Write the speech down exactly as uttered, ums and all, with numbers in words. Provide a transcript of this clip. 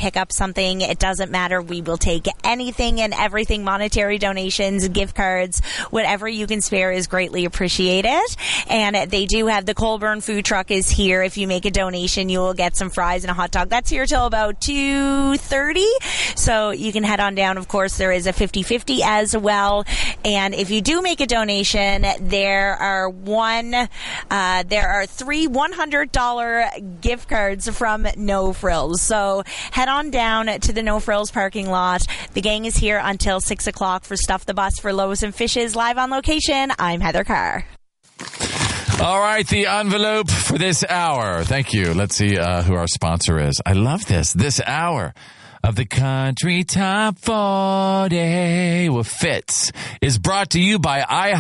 pick up something. It doesn't matter. We will take anything and everything, monetary donations, gift cards, whatever you can spare is greatly appreciated. And they do have the Colburn food truck is here. If you make a donation, you will get some fries and a hot dog. That's here till about two thirty. So you can head on down. Of course, there is a fifty-fifty as well. And if you do make a donation, there are one, uh, there are three one hundred dollars gift cards from No Frills. So head on down to the No Frills parking lot. The gang is here until six o'clock for Stuff the Bus for Loaves and Fishes live on location. I'm Heather Carr. All right, the envelope for this hour. Thank you. Let's see uh, who our sponsor is. I love this. This hour of the Country Top forty with Fitz is brought to you by I